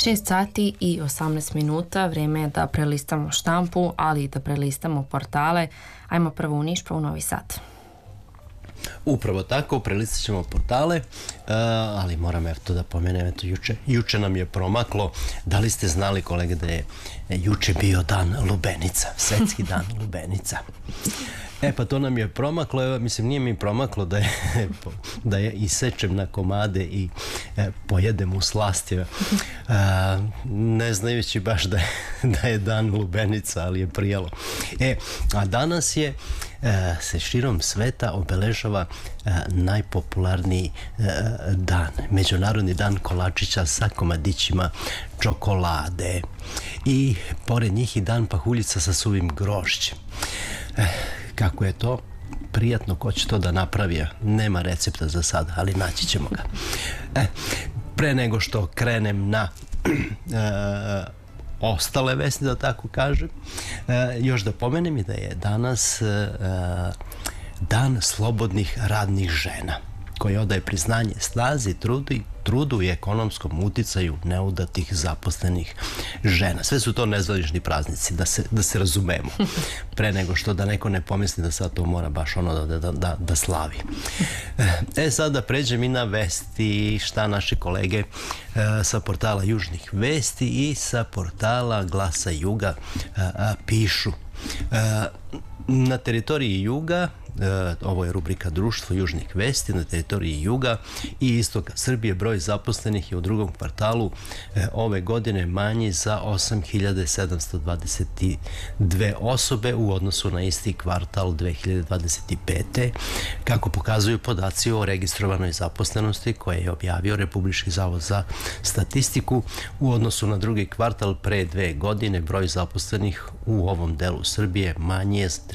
6 sati i 18 minuta, vreme je da prelistamo štampu, ali i da prelistamo portale. Ajmo prvo u Niš, pa u Novi Sad. Upravo tako, prelistat ćemo portale, ali moram to da pomenem, juče nam je promaklo. Da li ste znali, kolege, da je juče bio dan lubenica, svetski dan lubenica? Pa to nam je promaklo, mislim nije mi promaklo da je isečem na komade i pojedem u slastje, ne znajući baš da je dan lubenica, ali je prijelo. A danas se širom sveta obeležava najpopularniji dan, Međunarodni dan kolačića sa komadićima čokolade i pored njih i dan pahuljica sa suvim grožđem. Kako je to prijatno, ko će to da napravi, nema recepta za sada, ali naći ćemo ga. Pre nego što krenem na ostale vesti, da tako kažem, još da pomenem i da je danas dan slobodnih radnih žena, koji odaje priznanje snazi, trudu i ekonomskom uticaju neudatih zaposlenih žena. Sve su to nezvanični praznici, da se razumemo. Pre nego što da neko ne pomisli da sad to mora baš ono da slavi. Sad da pređem i na vesti, šta naše kolege sa portala Južnih vesti i sa portala Glasa Juga pišu. Na teritoriji Juga, ovo je rubrika Društvo južnih vesti, na teritoriji Juga i istoka Srbije broj zaposlenih je u drugom kvartalu ove godine manji za 8.722 osobe u odnosu na isti kvartal 2025. Kako pokazuju podaci o registrovanoj zaposlenosti koje je objavio Republički zavod za statistiku. U odnosu na drugi kvartal pre 2 godine broj zaposlenih u ovom delu Srbije manji je za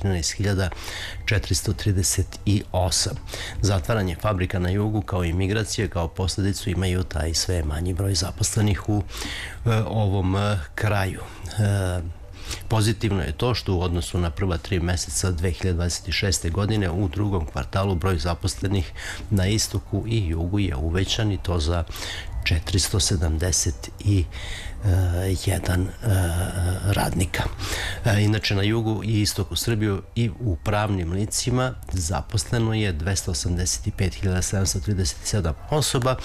13.438. Zatvaranje fabrika na jugu kao i migracije kao posljedicu imaju taj sve manji broj zaposlenih u ovom kraju. Pozitivno je to što u odnosu na prva 3 meseca 2026. godine u drugom kvartalu broj zaposlenih na istoku i jugu je uvećan i to za 471 radnika. Inače na jugu i istoku Srbiju i u pravnim licima zaposleno je 285.737 osoba,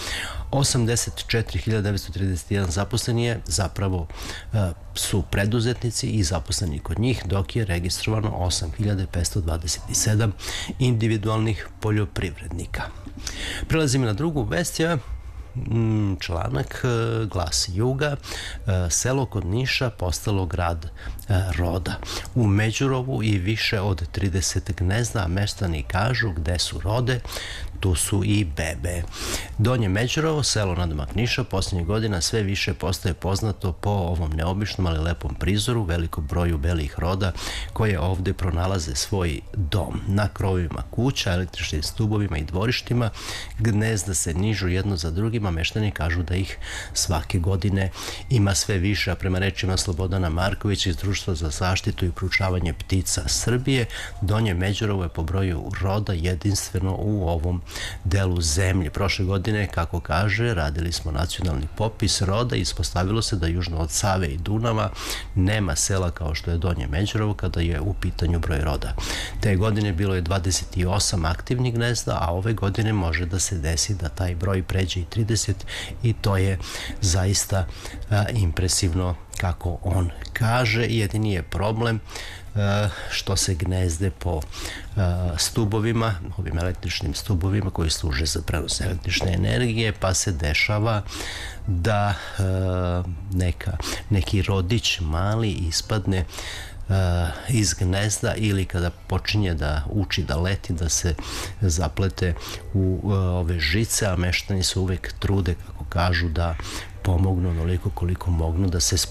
84.931 zaposleni je zapravo su preduzetnici i zaposleni kod njih, dok je registrovano 8.527 individualnih poljoprivrednika. Prelazimo na drugu vest, članak glasi Juga, selo kod Niša postalo grad roda. U Međurovu i više od 30 gnezda, a meštani kažu gde su rode, tu su i bebe. Donje Međurovo, selo nadomak Niša, posljednjih godina sve više postaje poznato po ovom neobičnom, ali lepom prizoru, velikom broju belih roda koje ovde pronalaze svoj dom. Na krovovima kuća, električnim stubovima i dvorištima gnezda se nižu jedno za drugima, meštani kažu da ih svake godine ima sve više, a prema rečima Slobodana Markovića iz Društva za zaštitu i proučavanje ptica Srbije, Donje Međurovo je po broju roda jedinstveno u ovom delu zemlje. Prošle godine, kako kaže, radili smo nacionalni popis roda i ispostavilo se da južno od Save i Dunava nema sela kao što je Donje Međurovo kada je u pitanju broj roda. Te godine bilo je 28 aktivnih gnezda, a ove godine može da se desi da taj broj pređe i 30 i to je zaista impresivno kako on kaže. Jedini je problem što se gnezde po stubovima, ovim električnim stubovima koji služe za prenos električne energije, pa se dešava da neki rodić mali ispadne iz gnezda ili kada počinje da uči da leti, da se zaplete u ove žice, a meštani se uvek trude, kako kažu, da pomognu onoliko koliko mognu da se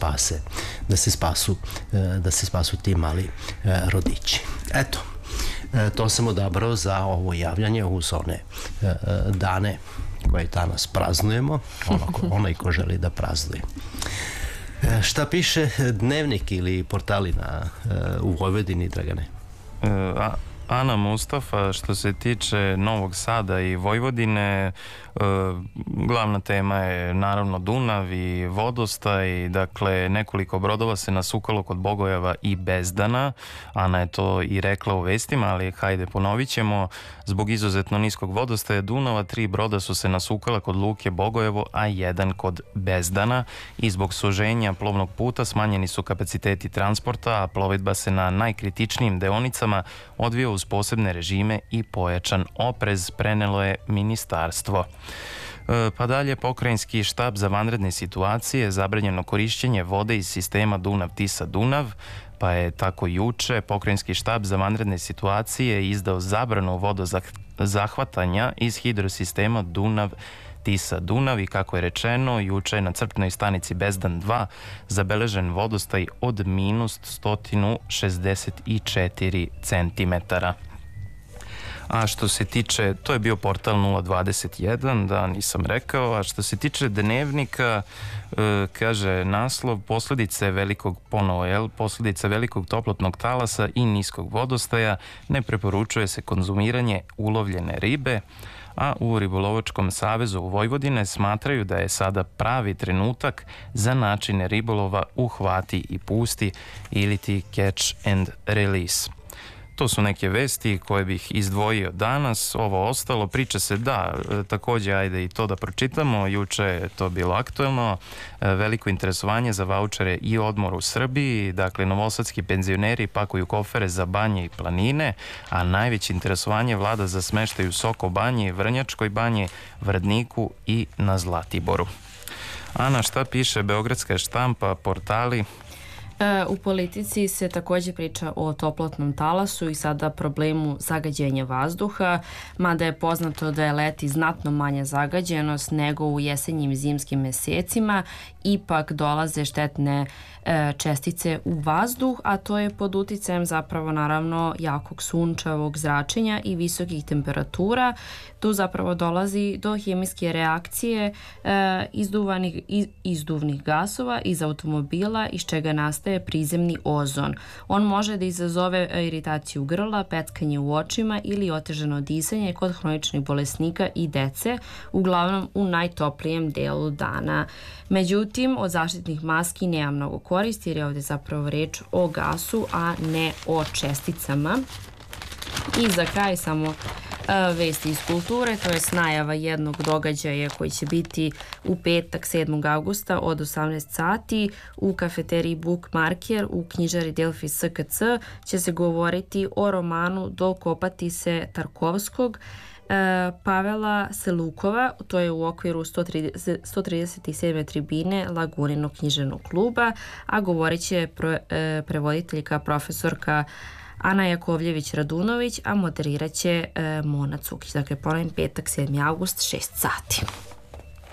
spasu ti mali rodići. Eto, to sam odabrao za ovo javljanje uz one dane koje danas praznujemo, onaj ko želi da praznuje. Šta piše Dnevnik ili portali u Vojvodini, Dragane? Ana Mustafa, što se tiče Novog Sada i Vojvodine, glavna tema je naravno Dunav i vodostaj, dakle nekoliko brodova se nasukalo kod Bogojeva i Bezdana. Ana je to i rekla u vestima, ali hajde ponovit ćemo. Zbog izuzetno niskog vodostaja Dunava 3 broda su se nasukala kod luke Bogojevo, a 1 kod Bezdana, i zbog suženja plovnog puta smanjeni su kapaciteti transporta, a plovidba se na najkritičnijim deonicama odvija uz posebne režime i pojačan oprez, prenelo je ministarstvo. Pa dalje, pokrajinski štab za vanredne situacije, zabranjeno korišćenje vode iz sistema Dunav-Tisa-Dunav, pa je tako juče pokrajinski štab za vanredne situacije izdao zabranu vodozahvatanja iz hidrosistema Dunav-Tisa-Dunav i kako je rečeno, juče je na crpnoj stanici Bezdan 2 zabeležen vodostaj od minus 164 centimetara. A što se tiče, to je bio portal 021, da nisam rekao, a što se tiče dnevnika, kaže naslov, posljedice velikog toplotnog talasa i niskog vodostaja, ne preporučuje se konzumiranje ulovljene ribe, a u Ribolovačkom savezu Vojvodine smatraju da je sada pravi trenutak za načine ribolova u hvati i pusti ili ti catch and release. To su neke vesti koje bih izdvojio danas. Ovo ostalo, priča se također, ajde i to da pročitamo. Juče je to bilo aktuelno. Veliko interesovanje za vaučere i odmor u Srbiji. Dakle, novosadski penzioneri pakuju kofere za banje i planine, a najveće interesovanje vlada za smeštaj u Soko banji, Vrnjačkoj banji, Vrdniku i na Zlatiboru. Ana, šta piše beogradska štampa, portali? U politici se također priča o toplotnom talasu i sada problemu zagađenja vazduha, mada je poznato da je leti znatno manja zagađenost nego u jesenjim zimskim mesecima, ipak dolaze štetne čestice u vazduh, a to je pod uticajem zapravo naravno jakog sunčevog zračenja i visokih temperatura. Tu zapravo dolazi do hemijske reakcije izduvnih gasova iz automobila, iz čega nastaje prizemni ozon. On može da izazove iritaciju grla, peckanje u očima ili otežano disanje kod hroničnih bolesnika i dece, uglavnom u najtoplijem delu dana. Međutim, od zaštitnih maski nema mnogo koristi jer je ovdje zapravo reč o gasu, a ne o česticama. I za kraj samo vesti iz kulture, to je najava jednog događaja koji će biti u petak 7. augusta od 18 sati u kafeteriji Bookmarker u knjižari Delfi SKC će se govoriti o romanu Dokopati se Tarkovskog Pavela Selukova, to je u okviru 137. tribine Laguninog književnog kluba, a govorit će prevoditeljka profesorka Ana Jakovljević-Radunović, a moderirat će Mona Cukić. Dakle, ponovim, petak 7. august, 6 sati.